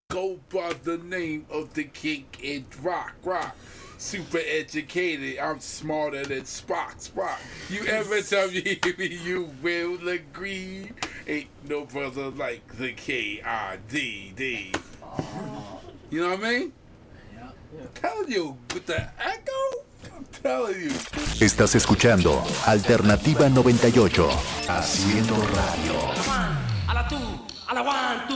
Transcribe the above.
Go by the name of the king and rock. Super educated, I'm smarter than Spock. You ever tell me you will agree? Ain't no brother like the KIDD. You know what I mean? I'm telling you, with the echo, I'm telling you. Estás escuchando Alternativa 98, haciendo radio.